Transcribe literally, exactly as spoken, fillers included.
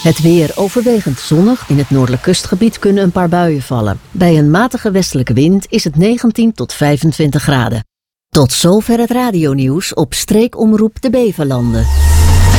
Het weer overwegend zonnig. In het noordelijk kustgebied kunnen een paar buien vallen. Bij een matige westelijke wind is het negentien tot vijfentwintig graden. Tot zover het radionieuws op streekomroep de Beverlanden.